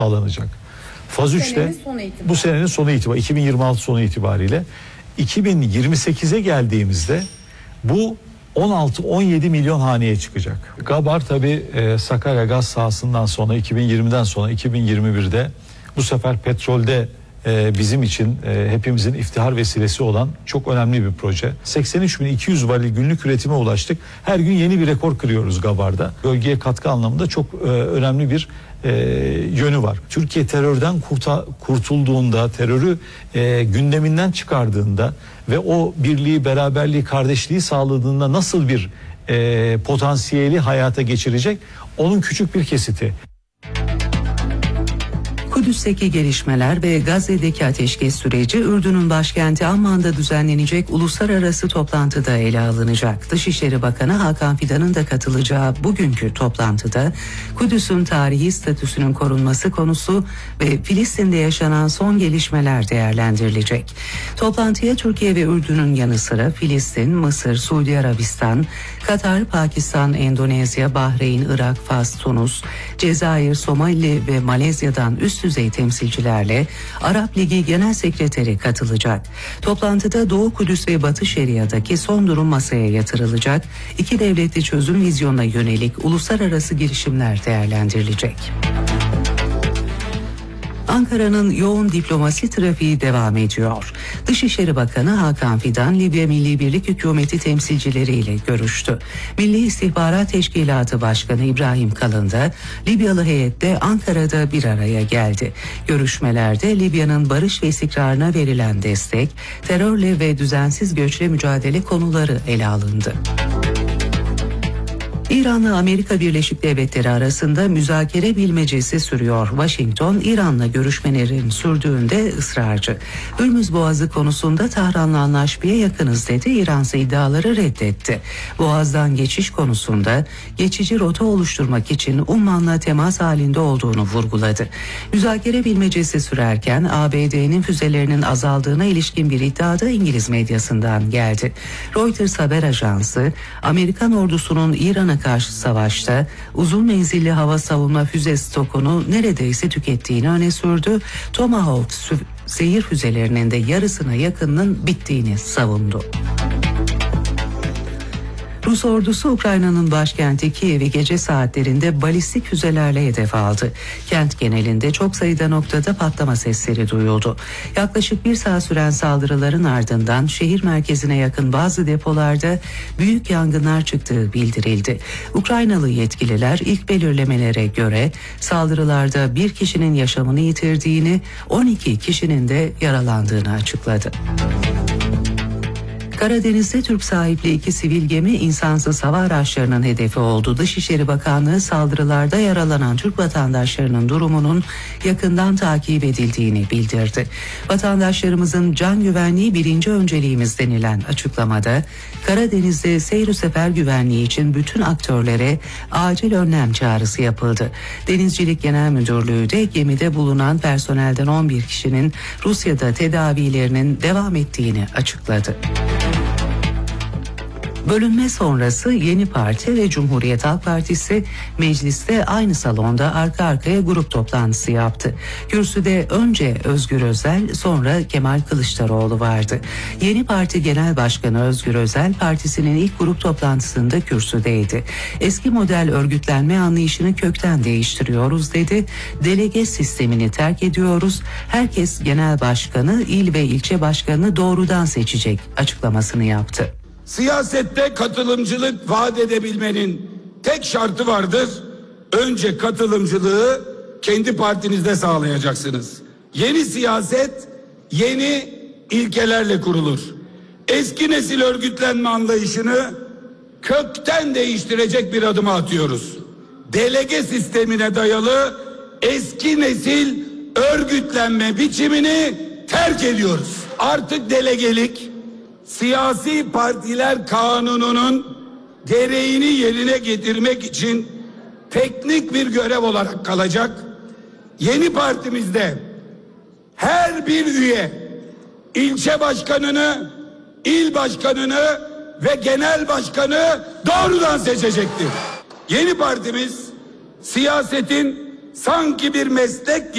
sağlanacak. Faz 3'te bu senenin sonu itibariyle 2026 sonu itibariyle 2028'e geldiğimizde bu 16-17 milyon haneye çıkacak. Gabar tabi Sakarya gaz sahasından sonra 2020'den sonra 2021'de bu sefer petrolde bizim için hepimizin iftihar vesilesi olan çok önemli bir proje. 83.200 varil günlük üretime ulaştık. Her gün yeni bir rekor kırıyoruz Gabar'da. Bölgeye katkı anlamında çok önemli bir yönü var. Türkiye terörden kurtulduğunda, terörü gündeminden çıkardığında ve o birliği, beraberliği, kardeşliği sağladığında nasıl bir potansiyeli hayata geçirecek? Onun küçük bir kesiti. Kudüs'teki gelişmeler ve Gazze'deki ateşkes süreci Ürdün'ün başkenti Amman'da düzenlenecek uluslararası toplantıda ele alınacak. Dışişleri Bakanı Hakan Fidan'ın da katılacağı bugünkü toplantıda Kudüs'ün tarihi statüsünün korunması konusu ve Filistin'de yaşanan son gelişmeler değerlendirilecek. Toplantıya Türkiye ve Ürdün'ün yanı sıra Filistin, Mısır, Suudi Arabistan, Katar, Pakistan, Endonezya, Bahreyn, Irak, Fas, Tunus, Cezayir, Somali ve Malezya'dan üst düzey temsilcilerle Arap Ligi Genel Sekreteri katılacak. Toplantıda Doğu Kudüs ve Batı Şeria'daki son durum masaya yatırılacak. İki devletli çözüm vizyonuna yönelik uluslararası girişimler değerlendirilecek. Ankara'nın yoğun diplomasi trafiği devam ediyor. Dışişleri Bakanı Hakan Fidan, Libya Milli Birlik Hükümeti temsilcileriyle görüştü. Milli İstihbarat Teşkilatı Başkanı İbrahim Kalın da Libyalı heyetle Ankara'da bir araya geldi. Görüşmelerde Libya'nın barış ve istikrarına verilen destek, terörle ve düzensiz göçle mücadele konuları ele alındı. İran'la Amerika Birleşik Devletleri arasında müzakere bilmecesi sürüyor. Washington, İran'la görüşmelerin sürdüğünde ısrarcı. Hürmüz Boğazı konusunda Tahran'la anlaşmaya yakınız dedi. İran ise iddiaları reddetti. Boğaz'dan geçiş konusunda geçici rota oluşturmak için Umman'la temas halinde olduğunu vurguladı. Müzakere bilmecesi sürerken ABD'nin füzelerinin azaldığına ilişkin bir iddia da İngiliz medyasından geldi. Reuters haber ajansı, Amerikan ordusunun İran'a karşı savaşta uzun menzilli hava savunma füze stokunu neredeyse tükettiğini öne sürdü. Tomahawk seyir füzelerinin de yarısına yakınının bittiğini savundu. Rus ordusu Ukrayna'nın başkenti Kiev'i gece saatlerinde balistik füzelerle hedef aldı. Kent genelinde çok sayıda noktada patlama sesleri duyuldu. Yaklaşık bir saat süren saldırıların ardından şehir merkezine yakın bazı depolarda büyük yangınlar çıktığı bildirildi. Ukraynalı yetkililer ilk belirlemelere göre saldırılarda bir kişinin yaşamını yitirdiğini, 12 kişinin de yaralandığını açıkladı. Karadeniz'de Türk sahipli 2 sivil gemi insansız hava araçlarının hedefi oldu. Dışişleri Bakanlığı saldırılarda yaralanan Türk vatandaşlarının durumunun yakından takip edildiğini bildirdi. Vatandaşlarımızın can güvenliği birinci önceliğimiz denilen açıklamada Karadeniz'de seyir sefer güvenliği için bütün aktörlere acil önlem çağrısı yapıldı. Denizcilik Genel Müdürlüğü de gemide bulunan personelden 11 kişinin Rusya'da tedavilerinin devam ettiğini açıkladı. Bölünme sonrası Yeni Parti ve Cumhuriyet Halk Partisi mecliste aynı salonda arka arkaya grup toplantısı yaptı. Kürsüde önce Özgür Özel, sonra Kemal Kılıçdaroğlu vardı. Yeni Parti Genel Başkanı Özgür Özel partisinin ilk grup toplantısında kürsüdeydi. Eski model örgütlenme anlayışını kökten değiştiriyoruz dedi. Delege sistemini terk ediyoruz. Herkes genel başkanı, il ve ilçe başkanını doğrudan seçecek açıklamasını yaptı. Siyasette katılımcılık vaat edebilmenin tek şartı vardır. Önce katılımcılığı kendi partinizde sağlayacaksınız. Yeni siyaset yeni ilkelerle kurulur. Eski nesil örgütlenme anlayışını kökten değiştirecek bir adıma atıyoruz. Delege sistemine dayalı eski nesil örgütlenme biçimini terk ediyoruz. Artık delegelik siyasi partiler kanununun gereğini yerine getirmek için teknik bir görev olarak kalacak. Yeni partimizde her bir üye ilçe başkanını, il başkanını ve genel başkanı doğrudan seçecektir. Yeni partimiz siyasetin sanki bir meslek